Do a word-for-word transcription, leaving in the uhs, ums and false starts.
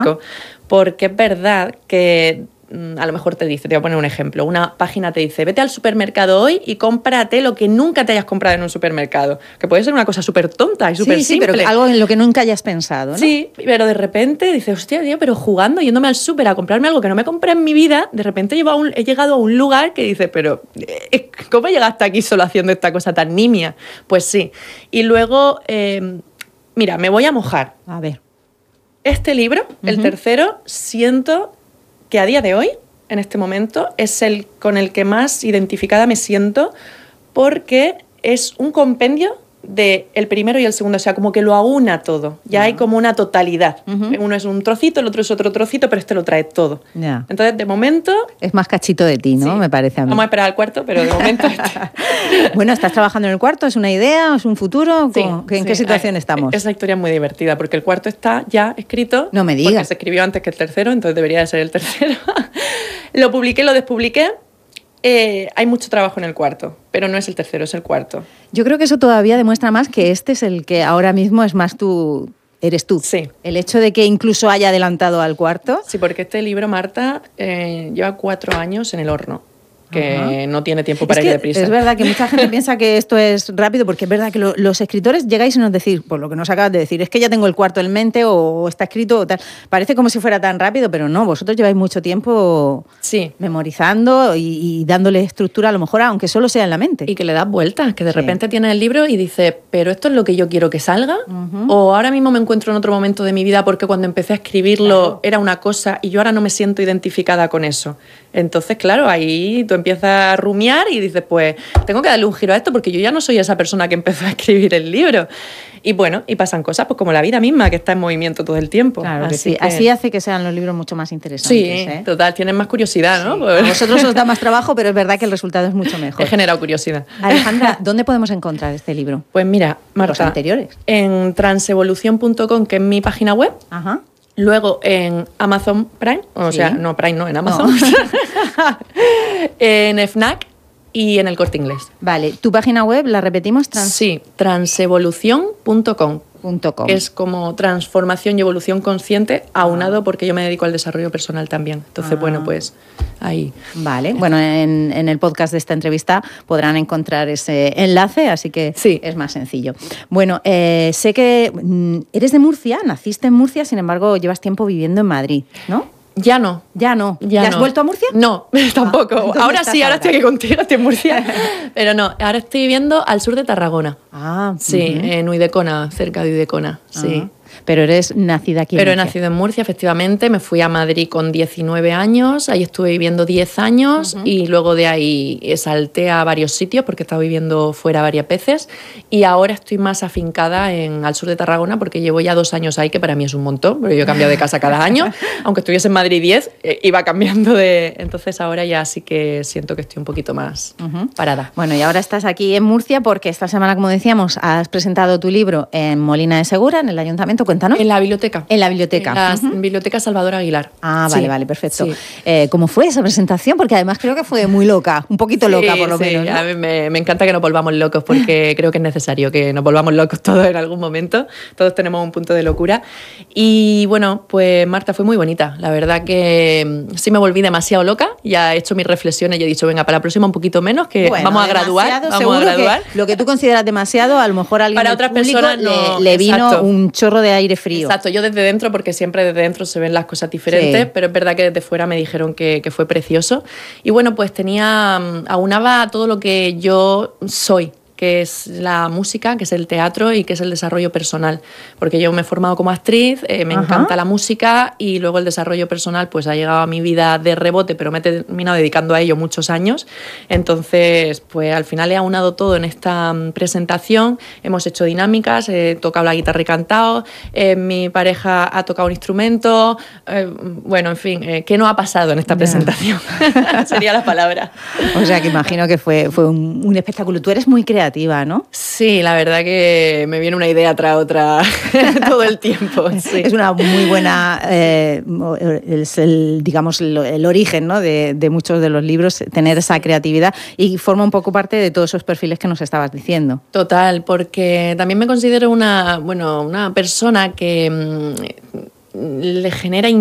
Porque es verdad que a lo mejor te dice, te voy a poner un ejemplo, una página te dice, vete al supermercado hoy y cómprate lo que nunca te hayas comprado en un supermercado, que puede ser una cosa súper tonta y súper sí, sí, simple. pero algo en lo que nunca hayas pensado, ¿no? Sí, pero de repente dices, hostia, tío, pero jugando, yéndome al súper a comprarme algo que no me compré en mi vida, de repente he, a un, he llegado a un lugar que dices, pero ¿cómo llegaste aquí solo haciendo esta cosa tan nimia? Pues sí. Y luego, eh, mira, me voy a mojar. A ver. Este libro, uh-huh. el tercero, siento que a día de hoy, en este momento, es el con el que más identificada me siento porque es un compendio de el primero y el segundo, o sea, como que lo aúna todo. Ya uh-huh. hay como una totalidad. Uh-huh. Uno es un trocito, el otro es otro trocito, pero este lo trae todo. Yeah. Entonces, de momento... Es más cachito de ti, ¿no? Sí. Me parece a mí. Vamos a esperar al cuarto, pero de momento... este... Bueno, ¿estás trabajando en el cuarto? ¿Es una idea? ¿Es un futuro? Sí, ¿En sí. qué situación estamos? Esa historia es muy divertida, porque el cuarto está ya escrito. No me digas. Porque se escribió antes que el tercero, entonces debería de ser el tercero. Lo publiqué, lo despubliqué. Eh, hay mucho trabajo en el cuarto, pero no es el tercero, es el cuarto. Yo creo que eso todavía demuestra más que este es el que ahora mismo es más tú, eres tú. Sí. El hecho de que incluso haya adelantado al cuarto. Sí, porque este libro, Marta, eh, lleva cuatro años en el horno, que Ajá. no tiene tiempo para es ir que deprisa. Es verdad que mucha gente piensa que esto es rápido, porque es verdad que lo, los escritores llegáis y nos decís, por lo que nos acabas de decir, es que ya tengo el cuarto en mente o, o está escrito o tal. Parece como si fuera tan rápido, pero no, vosotros lleváis mucho tiempo sí. memorizando y, y dándole estructura, a lo mejor, aunque solo sea en la mente. Y que le das vueltas, que de sí. repente tienes el libro y dices, ¿pero esto es lo que yo quiero que salga? Uh-huh. O ahora mismo me encuentro en otro momento de mi vida porque cuando empecé a escribirlo claro. era una cosa y yo ahora no me siento identificada con eso. Entonces, claro, ahí tú empiezas a rumiar y dices, pues tengo que darle un giro a esto porque yo ya no soy esa persona que empezó a escribir el libro. Y bueno, y pasan cosas pues como la vida misma, que está en movimiento todo el tiempo. Claro que así, sí. que... Así hace que sean los libros mucho más interesantes. Sí, ¿eh? total, tienen más curiosidad, ¿no? Sí. Pues... A vosotros os da más trabajo, pero es verdad que el resultado es mucho mejor. He generado curiosidad. Alejandra, ¿dónde podemos encontrar este libro? Pues mira, Marta, los anteriores. En transevolución punto com, que es mi página web. Ajá. Luego en Amazon Prime, o sí. sea, no Prime, no, en Amazon. No. En FNAC y en el Corte Inglés. Vale, ¿tu página web la repetimos? Trans... Sí, transevolución punto com. .com. Es como transformación y evolución consciente aunado ah. porque yo me dedico al desarrollo personal también. Entonces, ah. bueno, pues ahí. Vale, bueno, en, en el podcast de esta entrevista podrán encontrar ese enlace, así que sí. es más sencillo. Bueno, eh, sé que eres de Murcia, naciste en Murcia, sin embargo llevas tiempo viviendo en Madrid, ¿no? Ya no. Ya no. ¿Ya, ¿Ya no. has vuelto a Murcia? No, tampoco. Ah, ahora sí, ahora estoy aquí contigo, estoy en Murcia. Pero no, ahora estoy viviendo al sur de Tarragona. Ah, sí, uh-huh. en Uidecona, cerca de Uidecona, sí. Uh-huh. Pero eres nacida aquí en Pero Murcia. he nacido en Murcia, efectivamente. Me fui a Madrid con diecinueve años, ahí estuve viviendo diez años uh-huh. y luego de ahí salté a varios sitios porque he estado viviendo fuera varias veces y ahora estoy más afincada en al sur de Tarragona porque llevo ya dos años ahí, que para mí es un montón, porque yo he cambiado de casa cada año. Aunque estuviese en Madrid diez, eh, iba cambiando de... Entonces ahora ya sí que siento que estoy un poquito más uh-huh. parada. Bueno, y ahora estás aquí en Murcia porque esta semana, como decíamos, has presentado tu libro en Molina de Segura, en el Ayuntamiento. Cuéntanos. En la biblioteca. En la biblioteca. En la uh-huh. biblioteca Salvador Aguilar. Ah, vale, sí. vale, perfecto. Sí. Eh, ¿Cómo fue esa presentación? Porque además creo que fue muy loca, un poquito sí, loca por lo sí. menos, ¿no? A mí me, me encanta que nos volvamos locos porque creo que es necesario que nos volvamos locos todos en algún momento. Todos tenemos un punto de locura. Y bueno, pues Marta, fue muy bonita. La verdad que sí me volví demasiado loca. Ya he hecho mis reflexiones y he dicho, venga, para la próxima un poquito menos, que bueno, vamos a graduar. Vamos a graduar. Que lo que tú consideras demasiado, a lo mejor a alguien para otras personas no, le, le vino exacto. un chorro de aire frío. Exacto, yo desde dentro, porque siempre desde dentro se ven las cosas diferentes, sí. pero es verdad que desde fuera me dijeron que, que fue precioso. Y bueno, pues tenía, aunaba todo lo que yo soy, que es la música, que es el teatro y que es el desarrollo personal. Porque yo me he formado como actriz, eh, me Ajá. encanta la música y luego el desarrollo personal pues ha llegado a mi vida de rebote, pero me he terminado dedicando a ello muchos años. Entonces, pues al final he aunado todo en esta presentación. Hemos hecho dinámicas, he tocado la guitarra y cantado, eh, mi pareja ha tocado un instrumento. Eh, bueno, en fin, eh, ¿qué no ha pasado en esta presentación? Sería la palabra. O sea, que imagino que fue, fue un, un espectáculo. Tú eres muy creativa, ¿no? Sí, la verdad que me viene una idea tras otra todo el tiempo. Sí. Es una muy buena, eh, es el, digamos, el, el origen, ¿no? de, de muchos de los libros, tener esa creatividad y forma un poco parte de todos esos perfiles que nos estabas diciendo. Total, porque también me considero una, bueno, una persona que le genera